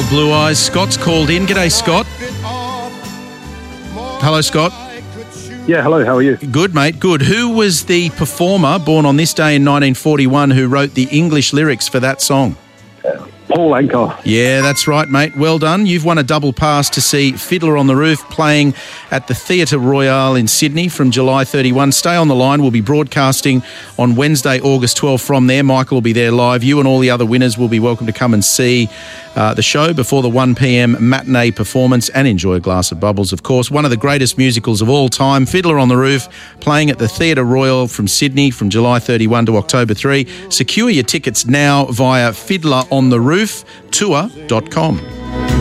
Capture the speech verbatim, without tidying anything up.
old Blue Eyes. Scott's called in. G'day, Scott. Hello, Scott. Yeah, hello, how are you? Good, mate, good. Who was the performer born on this day in nineteen forty-one who wrote the English lyrics for that song? Paul Anka. Yeah, that's right, mate. Well done. You've won a double pass to see Fiddler on the Roof playing at the Theatre Royal in Sydney from July thirty-first. Stay on the line. We'll be broadcasting on Wednesday, August twelfth from there. Michael will be there live. You and all the other winners will be welcome to come and see uh, the show before the one p.m. matinee performance and enjoy a glass of bubbles, of course. One of the greatest musicals of all time, Fiddler on the Roof, playing at the Theatre Royal from Sydney from July thirty-first to October third. Secure your tickets now via fiddler on the roof tour dot com.